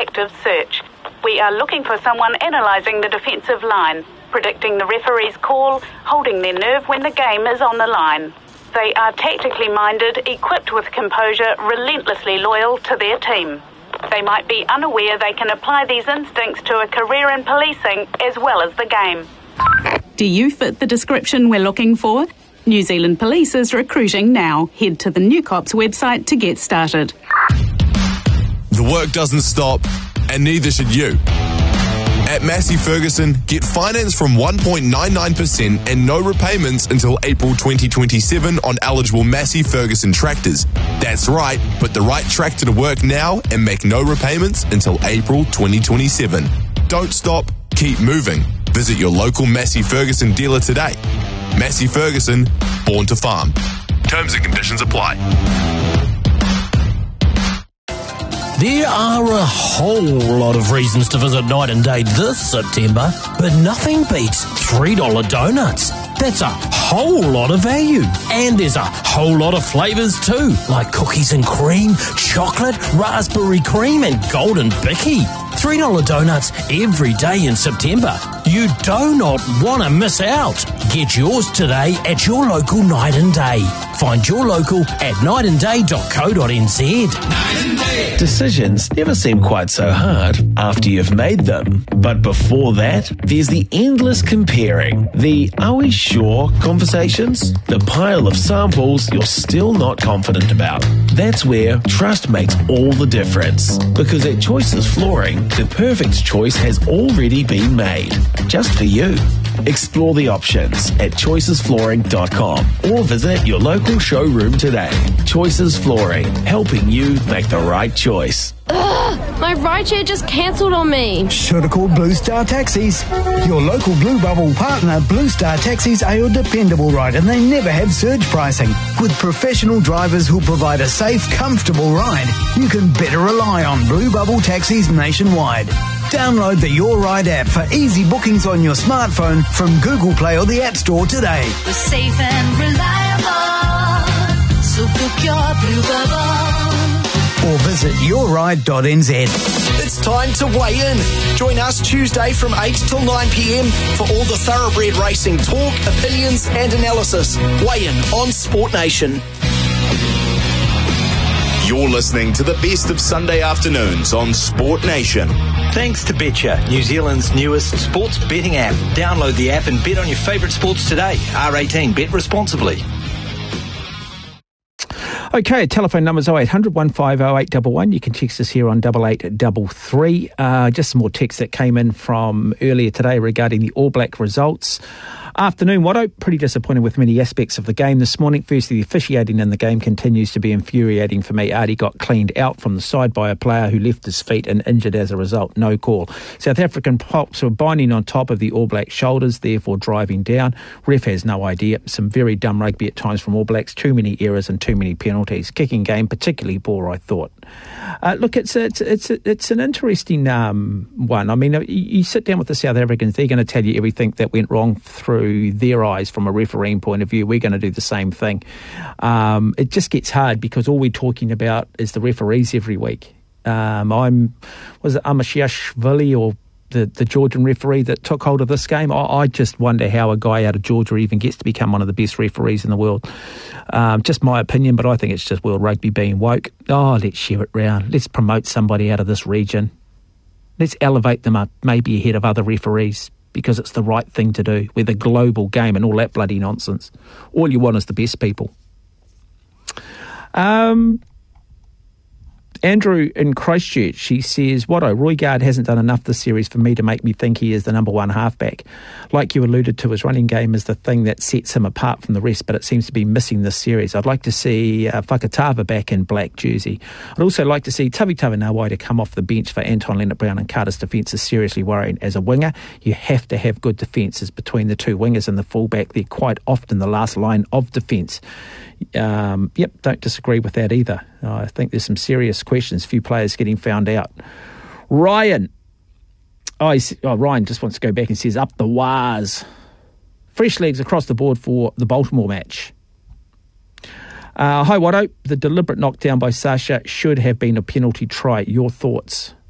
active search. We are looking for someone analysing the defensive line, predicting the referee's call, holding their nerve when the game is on the line. They are tactically minded, equipped with composure, relentlessly loyal to their team. They might be unaware they can apply these instincts to a career in policing as well as the game. Do you fit the description we're looking for? New Zealand Police is recruiting now. Head to the New Cops website to get started. The work doesn't stop, and neither should you. At Massey Ferguson, get finance from 1.99% and no repayments until April 2027 on eligible Massey Ferguson tractors. That's right, put the right tractor to work now and make no repayments until April 2027. Don't stop, keep moving. Visit your local Massey Ferguson dealer today. Massey Ferguson, born to farm. Terms and conditions apply. There are a whole lot of reasons to visit Night and Day this September, but nothing beats $3 donuts. That's a whole lot of value. And there's a whole lot of flavours too, like cookies and cream, chocolate, raspberry cream and golden bicky. $3 donuts every day in September. You do not want to miss out. Get yours today at your local Night and Day. Find your local at nightandday.co.nz. Decisions never seem quite so hard after you've made them. But before that, there's the endless comparing. The "are we sure" conversations. The pile of samples you're still not confident about. That's where trust makes all the difference. Because at Choices Flooring, the perfect choice has already been made. Just for you. Explore the options at choicesflooring.com or visit your local showroom today. Choices Flooring, helping you make the right choice. Ugh, my rideshare just cancelled on me. Should have called Blue Star Taxis. Your local Blue Bubble partner, Blue Star Taxis, are your dependable ride and they never have surge pricing. With professional drivers who provide a safe, comfortable ride, you can better rely on Blue Bubble Taxis nationwide. Download the Your Ride app for easy bookings on your smartphone from Google Play or the App Store today. We're safe and reliable, so book your Blue Bubble. Or visit yourride.nz. It's time to weigh in. Join us Tuesday from 8 till 9 p.m. for all the thoroughbred racing talk, opinions and analysis. Weigh in on Sport Nation. You're listening to the best of Sunday afternoons on Sport Nation. Thanks to Betcha, New Zealand's newest sports betting app. Download the app and bet on your favourite sports today. R18, bet responsibly. Okay, telephone numbers 0800 150 811. You can text us here on 8833. Just some more texts that came in from earlier today regarding the All Black results. Afternoon, Watto, pretty disappointed with many aspects of the game this morning. Firstly, the officiating in the game continues to be infuriating for me. Artie got cleaned out from the side by a player who left his feet and injured as a result. No call. South African pops were binding on top of the All Blacks' shoulders, therefore driving down. Ref has no idea. Some very dumb rugby at times from All Blacks. Too many errors and too many penalties. Kicking game particularly poor, I thought. Look, it's an interesting one. I mean, you sit down with the South Africans, they're going to tell you everything that went wrong through their eyes from a refereeing point of view. We're going to do the same thing. It just gets hard because all we're talking about is the referees every week. Was it Amashashvili or the Georgian referee that took hold of this game? I just wonder how a guy out of Georgia even gets to become one of the best referees in the world. Just my opinion, but I think it's just world rugby being woke. Let's share it round. Let's promote somebody out of this region. Let's elevate them up, maybe ahead of other referees, because it's the right thing to do. We're the global game and all that bloody nonsense. All you want is the best people. Andrew in Christchurch, he says, Watto, Roy Gard hasn't done enough this series for me to make me think he is the number one halfback. Like you alluded to, his running game is the thing that sets him apart from the rest, but it seems to be missing this series. I'd like to see Whakatava back in black jersey. I'd also like to see Tavitava Nawai to come off the bench for Anton Leonard-Brown, and Carter's defence is seriously worrying. As a winger, you have to have good defences between the two wingers and the fullback. They're quite often the last line of defence. Don't disagree with that either. I think there's some serious questions, few players getting found out. Ryan just wants to go back and says, up the wires. Fresh legs across the board for the Baltimore match. Hi Watto, the deliberate knockdown by Sasha should have been a penalty try. Your thoughts?